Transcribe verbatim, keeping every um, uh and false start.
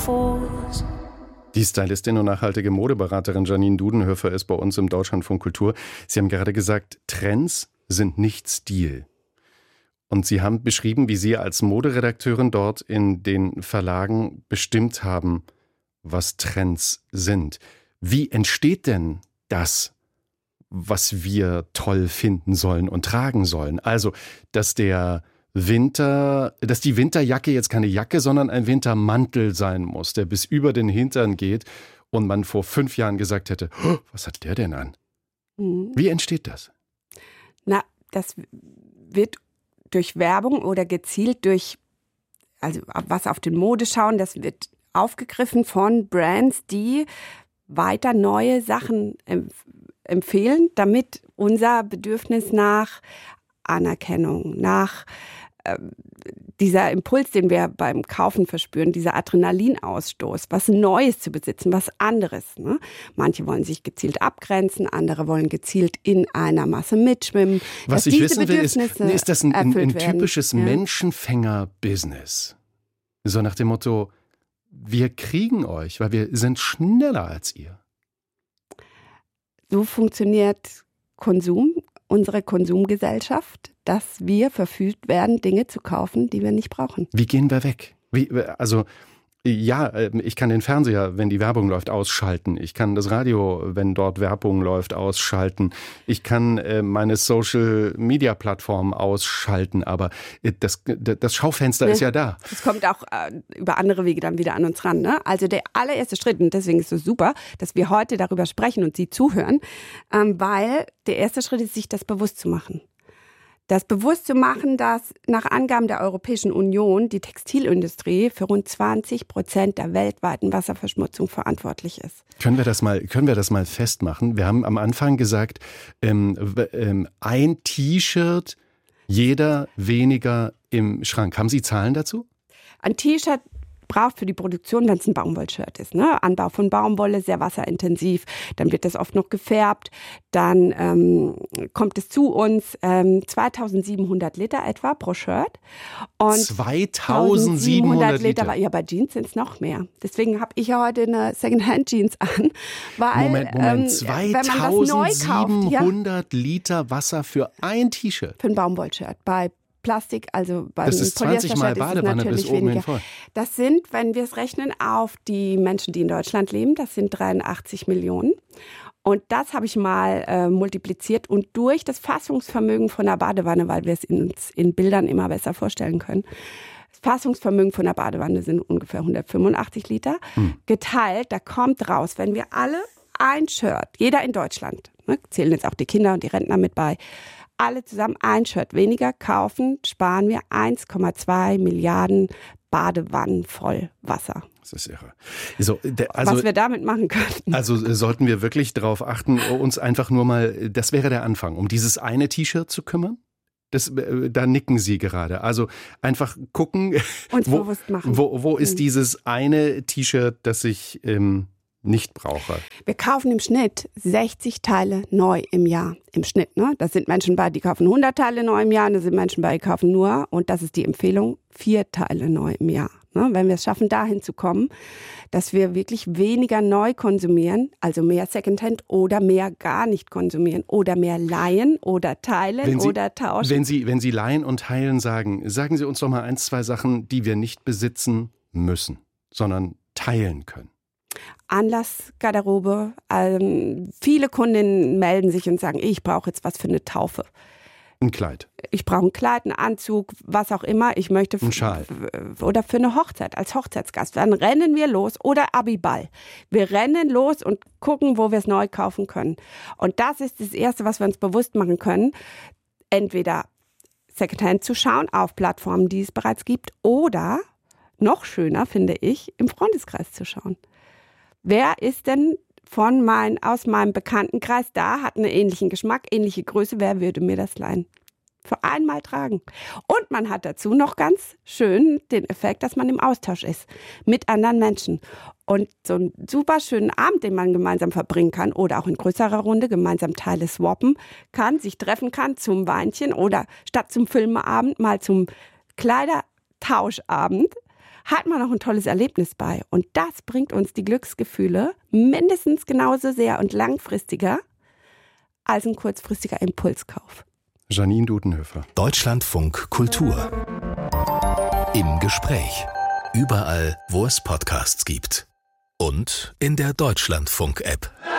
force. Die Stylistin und nachhaltige Modeberaterin Janine Dudenhöfer ist bei uns im Deutschlandfunk Kultur. Sie haben gerade gesagt, Trends sind nicht Stil. Und Sie haben beschrieben, wie Sie als Moderedakteurin dort in den Verlagen bestimmt haben, was Trends sind. Wie entsteht denn das, was wir toll finden sollen und tragen sollen? Also, dass der Winter, dass die Winterjacke jetzt keine Jacke, sondern ein Wintermantel sein muss, der bis über den Hintern geht und man vor fünf Jahren gesagt hätte, oh, was hat der denn an? Mhm. Wie entsteht das? Na, das wird durch Werbung oder gezielt durch, also was auf den Mode schauen, das wird aufgegriffen von Brands, die weiter neue Sachen empfehlen, damit unser Bedürfnis nach Anerkennung, nach äh, dieser Impuls, den wir beim Kaufen verspüren, dieser Adrenalinausstoß, was Neues zu besitzen, was anderes. Ne? Manche wollen sich gezielt abgrenzen, andere wollen gezielt in einer Masse mitschwimmen. Was ich wissen will, ist, ist das ein, ein, ein typisches ja. Menschenfänger-Business? So nach dem Motto, wir kriegen euch, weil wir sind schneller als ihr. So funktioniert Konsum, unsere Konsumgesellschaft, dass wir verführt werden, Dinge zu kaufen, die wir nicht brauchen. Wie gehen wir weg? Wie, also ja, ich kann den Fernseher, wenn die Werbung läuft, ausschalten. Ich kann das Radio, wenn dort Werbung läuft, ausschalten. Ich kann äh, meine Social-Media-Plattform ausschalten. Aber das, das Schaufenster nee, ist ja da. Das kommt auch äh, über andere Wege dann wieder an uns ran. Ne? Also der allererste Schritt, und deswegen ist es so super, dass wir heute darüber sprechen und Sie zuhören, ähm, weil der erste Schritt ist, sich das bewusst zu machen. Das bewusst zu machen, dass nach Angaben der Europäischen Union die Textilindustrie für rund zwanzig Prozent der weltweiten Wasserverschmutzung verantwortlich ist. Können wir das mal, können wir das mal festmachen? Wir haben am Anfang gesagt, ähm, ähm, ein T-Shirt, jeder weniger im Schrank. Haben Sie Zahlen dazu? Ein T-Shirt braucht für die Produktion, wenn es ein Baumwollshirt ist, ne? Anbau von Baumwolle, sehr wasserintensiv, dann wird das oft noch gefärbt, dann ähm, kommt es zu uns ähm, zweitausendsiebenhundert Liter etwa pro Shirt. Und zweitausendsiebenhundert Liter? Ja, bei Jeans sind es noch mehr. Deswegen habe ich ja heute eine Secondhand-Jeans an, weil Moment, Moment, ähm, zweitausendsiebenhundert ja, Liter Wasser für ein T-Shirt? Für ein Baumwollshirt, bei Plastik, also beim das ist zwanzig Mal Badewanne bis oben hin voll. Das sind, wenn wir es rechnen, auf die Menschen, die in Deutschland leben, das sind dreiundachtzig Millionen. Und das habe ich mal äh, multipliziert und durch das Fassungsvermögen von der Badewanne, weil wir es in, uns in Bildern immer besser vorstellen können. Das Fassungsvermögen von der Badewanne sind ungefähr hundertfünfundachtzig Liter. Hm. Geteilt, da kommt raus, wenn wir alle ein Shirt, jeder in Deutschland, ne, zählen jetzt auch die Kinder und die Rentner mit bei, alle zusammen ein Shirt weniger kaufen, sparen wir eins Komma zwei Milliarden Badewannen voll Wasser. Das ist irre. So, der, also, was wir damit machen könnten. Also sollten wir wirklich darauf achten, uns einfach nur mal, das wäre der Anfang, um dieses eine T-Shirt zu kümmern? Das, da nicken Sie gerade. Also einfach gucken, uns wo, bewusst machen. Wo, wo ist mhm. dieses eine T-Shirt, das ich ähm, nicht brauche? Wir kaufen im Schnitt sechzig Teile neu im Jahr. Im Schnitt, ne? Da sind Menschen bei, die kaufen hundert Teile neu im Jahr, da sind Menschen bei, die kaufen nur, und das ist die Empfehlung, vier Teile neu im Jahr. Ne? Wenn wir es schaffen, dahin zu kommen, dass wir wirklich weniger neu konsumieren, also mehr Secondhand oder mehr gar nicht konsumieren oder mehr leihen oder teilen Sie, oder tauschen. Wenn Sie, wenn Sie leihen und teilen sagen, sagen Sie uns doch mal ein, zwei Sachen, die wir nicht besitzen müssen, sondern teilen können. Anlassgarderobe. Ähm, viele Kundinnen melden sich und sagen, ich brauche jetzt was für eine Taufe. Ein Kleid. Ich brauche ein Kleid, einen Anzug, was auch immer. Ich möchte ein Schal. F- oder für eine Hochzeit, als Hochzeitsgast. Dann rennen wir los oder Abiball. Wir rennen los und gucken, wo wir es neu kaufen können. Und das ist das Erste, was wir uns bewusst machen können. Entweder Secondhand zu schauen auf Plattformen, die es bereits gibt, oder noch schöner, finde ich, im Freundeskreis zu schauen. Wer ist denn von mein, aus meinem Bekanntenkreis da, hat einen ähnlichen Geschmack, ähnliche Größe, wer würde mir das leihen? Für einmal tragen. Und man hat dazu noch ganz schön den Effekt, dass man im Austausch ist mit anderen Menschen. Und so einen super schönen Abend, den man gemeinsam verbringen kann oder auch in größerer Runde gemeinsam Teile swappen kann, sich treffen kann zum Weinchen oder statt zum Filmeabend mal zum Kleidertauschabend, hat man auch ein tolles Erlebnis bei. Und das bringt uns die Glücksgefühle mindestens genauso sehr und langfristiger als ein kurzfristiger Impulskauf. Janine Dudenhöfer. Deutschlandfunk Kultur. Im Gespräch. Überall, wo es Podcasts gibt. Und in der Deutschlandfunk-App.